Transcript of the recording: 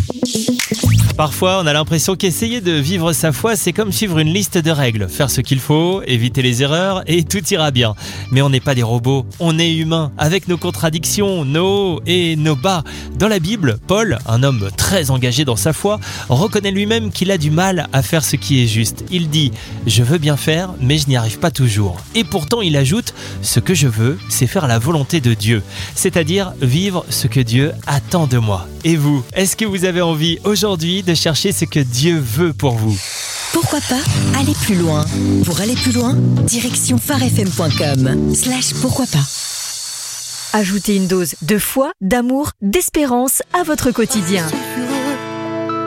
Parfois, on a l'impression qu'essayer de vivre sa foi, c'est comme suivre une liste de règles. Faire ce qu'il faut, éviter les erreurs et tout ira bien. Mais on n'est pas des robots, on est humains, avec nos contradictions, nos hauts et nos bas. Dans la Bible, Paul, un homme très engagé dans sa foi, reconnaît lui-même qu'il a du mal à faire ce qui est juste. Il dit « Je veux bien faire, mais je n'y arrive pas toujours. » Et pourtant, il ajoute « Ce que je veux, c'est faire la volonté de Dieu. » C'est-à-dire vivre ce que Dieu attend de moi. Et vous, est-ce que vous avez envie aujourd'hui de chercher ce que Dieu veut pour vous? Pourquoi pas aller plus loin? Pour aller plus loin, direction farfm.com/pourquoi pas. Ajoutez une dose de foi, d'amour, d'espérance à votre quotidien.